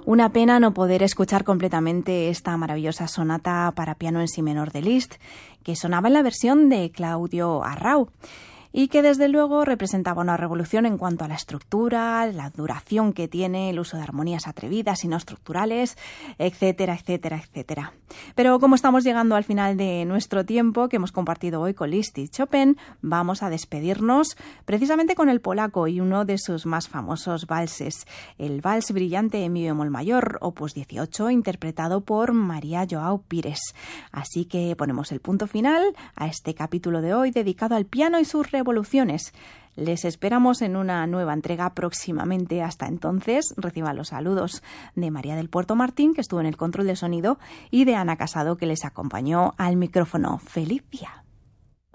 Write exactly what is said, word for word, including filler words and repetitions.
Una pena no poder escuchar completamente esta maravillosa sonata para piano en si menor de Liszt, que sonaba en la versión de Claudio Arrau, y que desde luego representaba una revolución en cuanto a la estructura, la duración que tiene, el uso de armonías atrevidas y no estructurales, etcétera, etcétera, etcétera. Pero como estamos llegando al final de nuestro tiempo que hemos compartido hoy con Liszt y Chopin, vamos a despedirnos precisamente con el polaco y uno de sus más famosos valses, el Vals Brillante en mi bemol mayor, opus dieciocho, interpretado por María Joao Pires. Así que ponemos el punto final a este capítulo de hoy dedicado al piano y sus revoluciones. Les esperamos en una nueva entrega próximamente. Hasta entonces, reciban los saludos de María del Puerto Martín, que estuvo en el control de sonido, y de Ana Casado, que les acompañó al micrófono. ¡Feliz día!